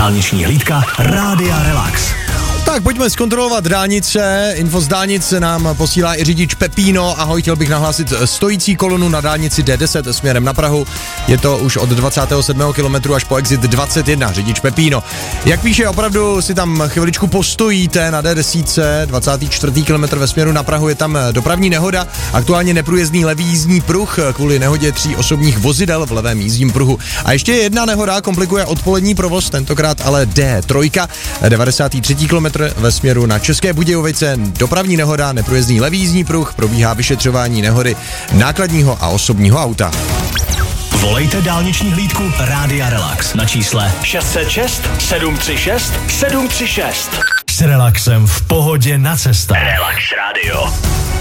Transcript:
Dálniční hlídka Rádia Relax. Tak pojďme zkontrolovat dálnice. Info z dálnice nám posílá i řidič Pepíno. Ahoj, chtěl bych nahlásit stojící kolonu na dálnici D10 směrem na Prahu. Je to už od 27. kilometru až po exit 21, řidič Pepíno. Jak píše, opravdu si tam chviličku postojíte na D10, 24. kilometr ve směru na Prahu, je tam dopravní nehoda, aktuálně neprůjezdný levý jízdní pruh kvůli nehodě 3 osobních vozidel v levém jízdním pruhu. A ještě jedna nehoda komplikuje odpolední provoz, tentokrát ale D3, 93. kilometr ve směru na České Budějovice, dopravní nehoda, neprůjezdný levý jízdní pruh, probíhá vyšetřování nehody nákladního a osobního auta. Volejte dálniční hlídku Rádia Relax na čísle 606 736 736. S relaxem v pohodě na cestách. Relax Radio.